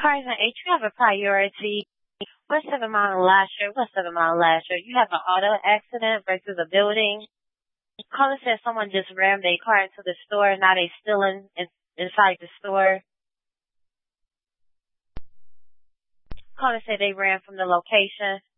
Cars and H, you have a priority. What's 7 Mile last year? What's 7 Mile last year? You have an auto accident versus a building. Caller said someone just rammed their car into the store. Now they still inside the store. Caller said they ran from the location.